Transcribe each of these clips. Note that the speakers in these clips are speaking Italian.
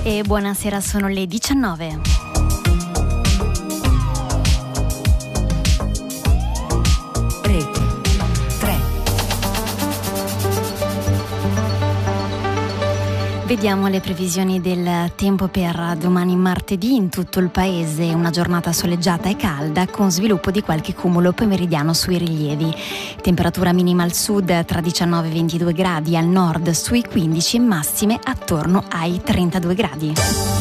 E buonasera, sono le 19. Rete 3. Vediamo le previsioni del tempo per domani martedì. In tutto il paese una giornata soleggiata e calda con sviluppo di qualche cumulo pomeridiano sui rilievi. Temperatura minima al sud tra 19 e 22 gradi, al nord sui 15 e massime attorno ai 32 gradi.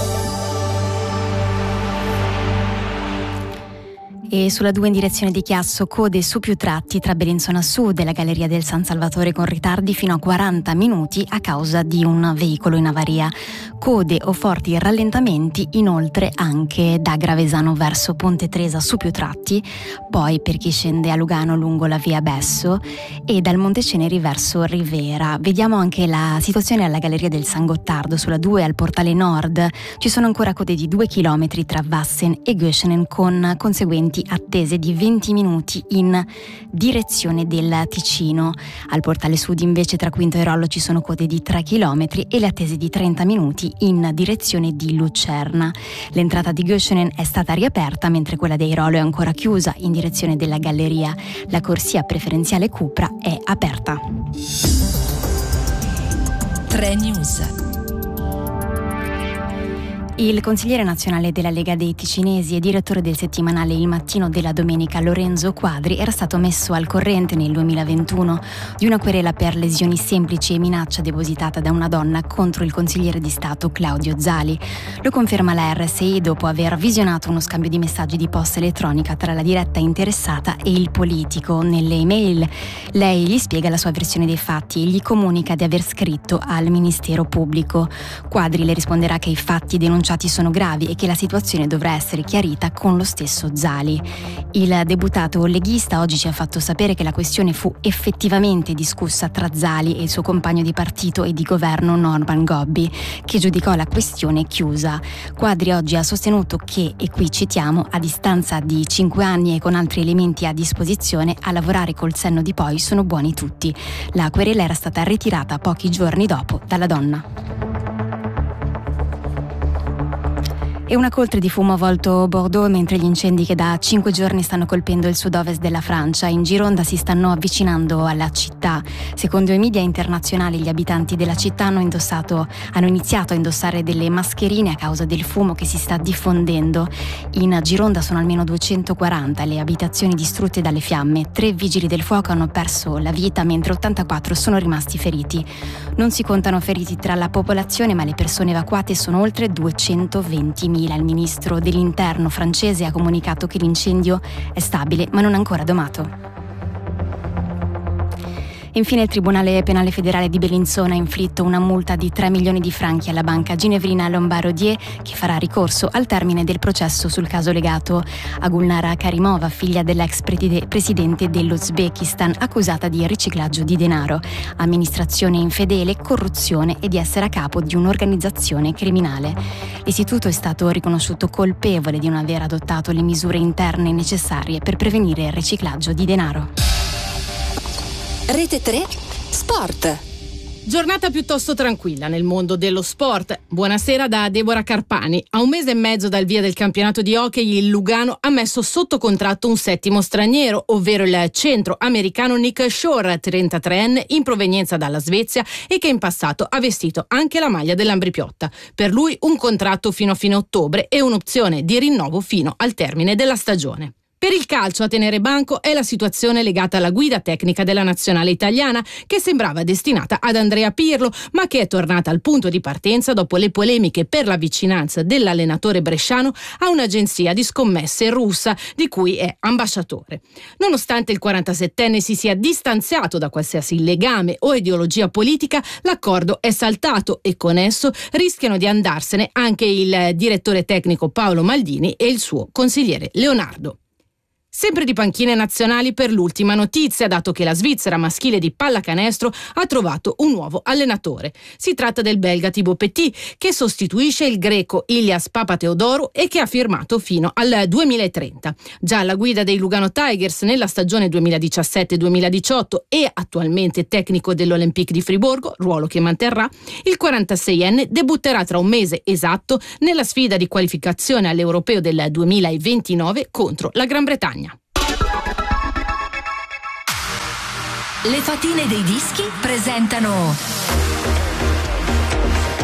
E sulla 2 in direzione di Chiasso code su più tratti tra Bellinzona Sud e la Galleria del San Salvatore con ritardi fino a 40 minuti a causa di un veicolo in avaria. Code o forti rallentamenti inoltre anche da Gravesano verso Ponte Tresa su più tratti, poi per chi scende a Lugano lungo la via Besso e dal Monte Ceneri verso Rivera. Vediamo anche la situazione alla Galleria del San Gottardo sulla 2 al Portale Nord. Ci sono ancora code di 2 chilometri tra Vassen e Göschenen con conseguenti attese di 20 minuti in direzione del Ticino. Al Portale Sud invece tra Quinto e Rollo ci sono code di 3 km e le attese di 30 minuti in direzione di Lucerna. L'entrata di Göschenen è stata riaperta mentre quella dei Rollo è ancora chiusa in direzione della Galleria. La corsia preferenziale Cupra è aperta. 3 News. Il consigliere nazionale della Lega dei Ticinesi e direttore del settimanale Il Mattino della Domenica, Lorenzo Quadri, era stato messo al corrente nel 2021 di una querela per lesioni semplici e minaccia depositata da una donna contro il consigliere di Stato Claudio Zali. Lo conferma la RSI dopo aver visionato uno scambio di messaggi di posta elettronica tra la diretta interessata e il politico. Nelle email lei gli spiega la sua versione dei fatti e gli comunica di aver scritto al Ministero Pubblico. Quadri le risponderà che i fatti denunciati sono gravi e che la situazione dovrà essere chiarita con lo stesso Zali. Il deputato leghista oggi ci ha fatto sapere che la questione fu effettivamente discussa tra Zali e il suo compagno di partito e di governo Norman Gobbi, che giudicò la questione chiusa. Quadri oggi ha sostenuto che, e qui citiamo, a distanza di 5 anni e con altri elementi a disposizione, a lavorare col senno di poi sono buoni tutti. La querela era stata ritirata pochi giorni dopo dalla donna. E una coltre di fumo ha avvolto Bordeaux mentre gli incendi che da 5 giorni stanno colpendo il sud-ovest della Francia in Gironda si stanno avvicinando alla città. Secondo i media internazionali gli abitanti della città hanno iniziato a indossare delle mascherine a causa del fumo che si sta diffondendo. In Gironda sono almeno 240 le abitazioni distrutte dalle fiamme. 3 vigili del fuoco hanno perso la vita mentre 84 sono rimasti feriti. Non si contano feriti tra la popolazione, ma le persone evacuate sono oltre 220.000. Il ministro dell'Interno francese ha comunicato che l'incendio è stabile ma non ancora domato. Infine il Tribunale Penale Federale di Bellinzona ha inflitto una multa di 3 milioni di franchi alla banca ginevrina Lombard-Odier, che farà ricorso al termine del processo sul caso legato a Gulnara Karimova, figlia dell'ex presidente dell'Uzbekistan, accusata di riciclaggio di denaro, amministrazione infedele, corruzione e di essere a capo di un'organizzazione criminale. L'istituto è stato riconosciuto colpevole di non aver adottato le misure interne necessarie per prevenire il riciclaggio di denaro. Rete 3 Sport. Giornata piuttosto tranquilla nel mondo dello sport. Buonasera da Deborah Carpani. A 1 mese e mezzo dal via del campionato di hockey, il Lugano ha messo sotto contratto un 7° straniero, ovvero il centro-americano Nick Shore, 33enne, in provenienza dalla Svezia e che in passato ha vestito anche la maglia dell'Ambrì-Piotta. Per lui un contratto fino a fine ottobre e un'opzione di rinnovo fino al termine della stagione. Per il calcio a tenere banco è la situazione legata alla guida tecnica della nazionale italiana, che sembrava destinata ad Andrea Pirlo, ma che è tornata al punto di partenza dopo le polemiche per la vicinanza dell'allenatore bresciano a un'agenzia di scommesse russa di cui è ambasciatore. Nonostante il 47enne si sia distanziato da qualsiasi legame o ideologia politica, l'accordo è saltato e con esso rischiano di andarsene anche il direttore tecnico Paolo Maldini e il suo consigliere Leonardo. Sempre di panchine nazionali per l'ultima notizia, dato che la Svizzera maschile di pallacanestro ha trovato un nuovo allenatore. Si tratta del belga Thibaut Petit, che sostituisce il greco Ilias Papatheodorou e che ha firmato fino al 2030. Già alla guida dei Lugano Tigers nella stagione 2017-2018 e attualmente tecnico dell'Olympique di Friburgo, ruolo che manterrà, il 46enne debutterà tra un mese esatto nella sfida di qualificazione all'Europeo del 2029 contro la Gran Bretagna. Le fatine dei dischi presentano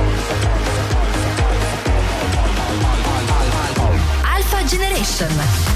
Alpha Generation.